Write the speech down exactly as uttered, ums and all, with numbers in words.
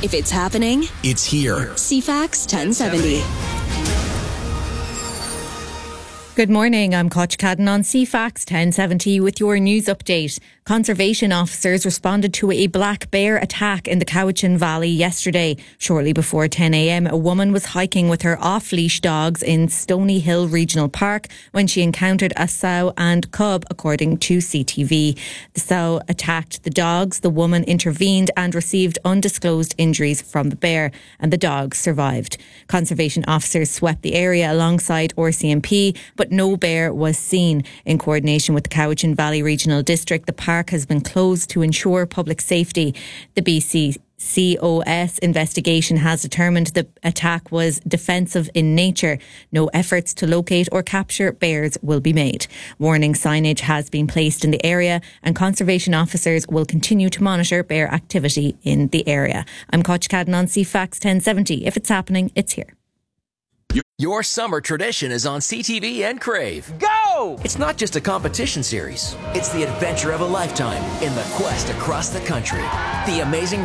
If it's happening, it's here. C FAX ten seventy. Good morning, I'm Koch Cadden on C FAX ten seventy with your news update. Conservation officers responded to a black bear attack in the Cowichan Valley yesterday. Shortly before ten a.m, a woman was hiking with her off-leash dogs in Stony Hill Regional Park when she encountered a sow and cub, according to C T V. The sow attacked the dogs, the woman intervened and received undisclosed injuries from the bear, and the dogs survived. Conservation officers swept the area alongside R C M P, but no bear was seen. In coordination with the Cowichan Valley Regional District, the park has been closed to ensure public safety. The B C C O S investigation has determined the attack was defensive in nature. No efforts to locate or capture bears will be made. Warning signage has been placed in the area, and conservation officers will continue to monitor bear activity in the area. I'm Koch Cadden on C FAX ten seventy. If it's happening, it's here. Your summer tradition is on C T V and Crave. Go! It's not just a competition series. It's the adventure of a lifetime in the quest across the country. The amazing